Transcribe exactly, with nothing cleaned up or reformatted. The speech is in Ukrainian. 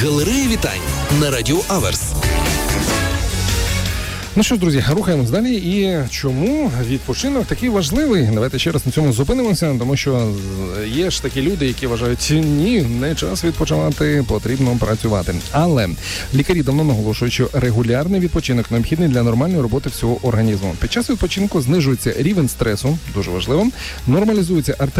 Галерея вітань на Радіо Аверс. Ну що ж, друзі, рухаємось далі. І чому відпочинок такий важливий? Давайте ще раз на цьому зупинимося, тому що є ж такі люди, які вважають, ні, не час відпочивати, потрібно працювати. Але лікарі давно наголошують, що регулярний відпочинок необхідний для нормальної роботи всього організму. Під час відпочинку знижується рівень стресу, дуже важливо, нормалізується артеріальний